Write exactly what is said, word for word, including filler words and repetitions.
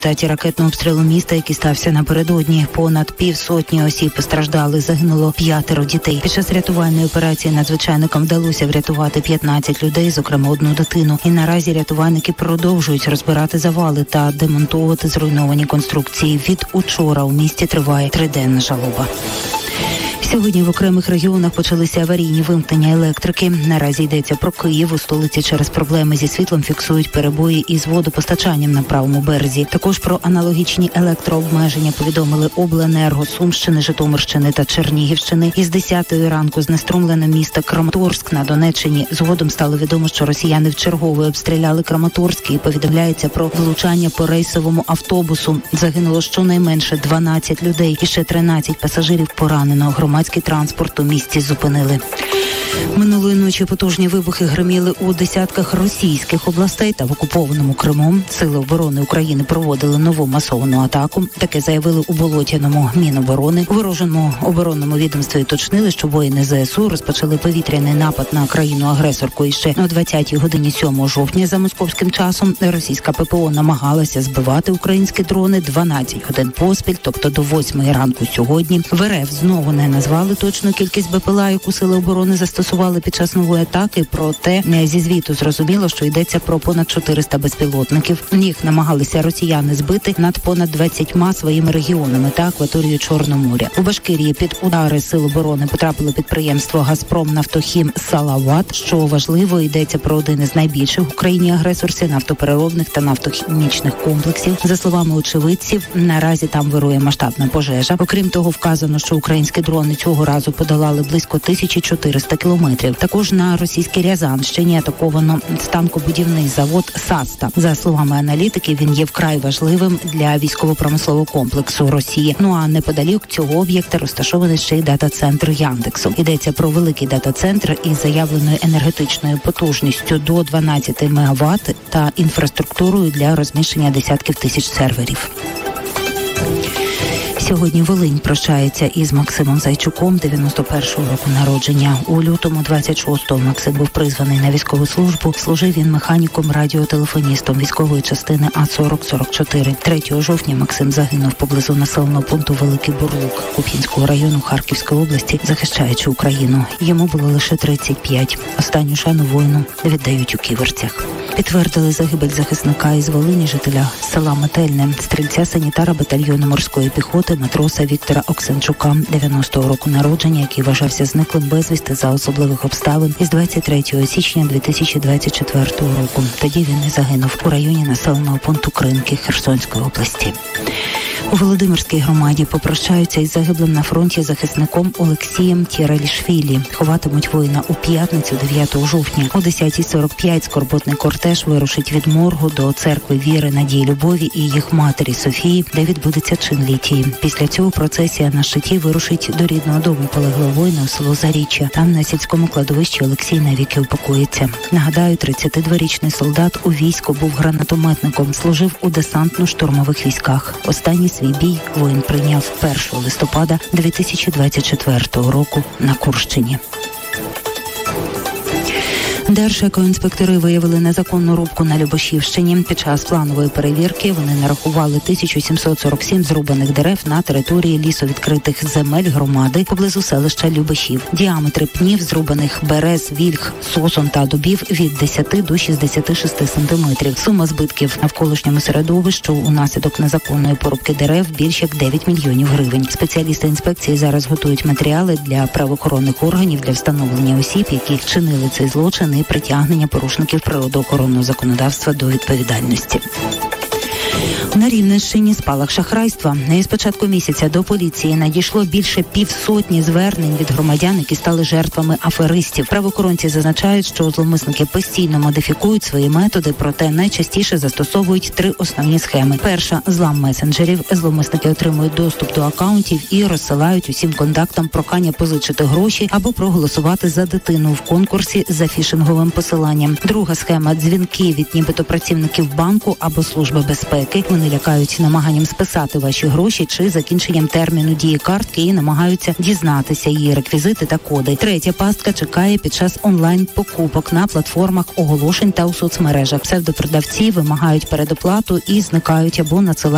результаті ракетного обстрілу міста, який стався напередодні, понад півсотні осіб постраждали, загинуло п'ятеро дітей. Під час рятувальної операції надзвичайникам вдалося врятувати п'ятнадцять людей, зокрема одну дитину. І наразі рятувальники продовжують розбирати завали та демонтувати зруйновані конструкції. Від учора у місті триває триденна жалоба. Сьогодні в окремих регіонах почалися аварійні вимкнення електрики. Наразі йдеться про Київ. У столиці через проблеми зі світлом фіксують перебої із водопостачанням на правому березі. Також про аналогічні електрообмеження повідомили обленерго Сумщини, Житомирщини та Чернігівщини. Із десятої ранку знеструмлене місто Краматорськ на Донеччині. Згодом стало відомо, що росіяни вчергове обстріляли Краматорськ і повідомляється про влучання по рейсовому автобусу. Загинуло щонайменше дванадцять людей і ще тринадцять пасажирів поранено. Громадський транспорт у місті зупинили. Минулої ночі потужні вибухи гриміли у десятках російських областей та в окупованому Криму. Сили оборони України проводили нову масовану атаку. Таке заявили у Болотяному Міноборони. У ворожому оборонному відомстві уточнили, що воїни зе ес у розпочали повітряний напад на країну-агресорку іще о двадцятій годині сьомого жовтня за московським часом. Російська пе пе о намагалася збивати українські дрони дванадцять годин поспіль, тобто до восьмої ранку сьогодні. В ер еф знову не назвали точну кількість бе пе ел а, яку сили оборони застосували під час нової атаки, проте зі звіту зрозуміло, що йдеться про понад чотириста безпілотників. Їх намагалися росіяни збити над понад двадцятьма своїми регіонами та акваторією Чорного моря. У Башкирії під удари сил оборони потрапило підприємство «Газпром Нафтохім Салават». Що важливо, йдеться про один із найбільших в Україні агресорів нафтопереробних та нафтохімічних комплексів. За словами очевидців, наразі там вирує масштабна пожежа. Окрім того, вказано, що українські дрони цього разу подолали близько тисячі чотириста кілометрів. Також на російській Рязанщині атаковано станкобудівний завод «Саста». За словами аналітиків, він є вкрай важливим для військово-промислового комплексу Росії. Ну а неподалік цього об'єкта розташований ще й дата-центр Яндексу. Йдеться про великий дата-центр із заявленою енергетичною потужністю до дванадцять мегаватт та інфраструктурою для розміщення десятків тисяч серверів. Сьогодні Волинь прощається із Максимом Зайчуком, дев'яносто першого року народження. У лютому двадцять шостого Максим був призваний на військову службу. Служив він механіком-радіотелефоністом військової частини А сорок сорок чотири. третього жовтня Максим загинув поблизу населеного пункту Великий Бурлук Куп'янського району Харківської області, захищаючи Україну. Йому було лише тридцять п'ять. Останню шану воїну віддають у Ківерцях. Підтвердили загибель захисника із Волині, жителя села Метельне, стрільця-санітара батальйону морської піхоти, матроса Віктора Оксенчука, дев'яностого року народження, який вважався зниклим безвісти за особливих обставин із двадцять третього січня дві тисячі двадцять четвертого року. Тоді він і загинув у районі населеного пункту Кринки Херсонської області. У Володимирській громаді попрощаються із загиблим на фронті захисником Олексієм Тєрелішвілі. Ховатимуть воїна у п'ятницю, дев'ятого жовтня. О десятій сорок п'ять скорботний кортеж вирушить від моргу до церкви Віри, Надії, Любові і їх матері Софії, де відбудеться чин літії. Після цього процесія на щиті вирушить до рідного дому полеглого воїна у село Заріччя. Там на сільському кладовищі Олексій навіки упокоїться. Нагадаю, тридцятидворічний солдат у війську був гранатометником, служив у десантно-штурмових військах. Останній свій бій воїн прийняв першого листопада дві тисячі двадцять четвертого року на Курщині. Держекоінспектори виявили незаконну рубку на Любашівщині. Під час планової перевірки вони нарахували тисячу сімсот сорок сім зрубаних дерев на території лісовідкритих земель громади поблизу селища Любашів. Діаметри пнів зрубаних берез, вільх, сосон та дубів від десяти до шістдесяти шести сантиметрів. Сума збитків навколишньому середовищу унаслідок незаконної порубки дерев більш як дев'ять мільйонів гривень. Спеціалісти інспекції зараз готують матеріали для правоохоронних органів для встановлення осіб, які вчинили цей злочин, і притягнення порушників природоохоронного законодавства до відповідальності. На Рівненщині спалах шахрайства. Із початку місяця до поліції надійшло більше півсотні звернень від громадян, які стали жертвами аферистів. Правоохоронці зазначають, що зловмисники постійно модифікують свої методи, проте найчастіше застосовують три основні схеми. Перша – злам месенджерів. Зловмисники отримують доступ до акаунтів і розсилають усім контактам прохання позичити гроші або проголосувати за дитину в конкурсі за фішинговим посиланням. Друга схема – дзвінки від нібито працівників банку або служби безпеки. Вони лякають намаганням списати ваші гроші чи закінченням терміну дії картки і намагаються дізнатися її реквізити та коди. Третя пастка чекає під час онлайн-покупок на платформах оголошень та у соцмережах. Псевдопродавці вимагають передоплату і зникають або надсилають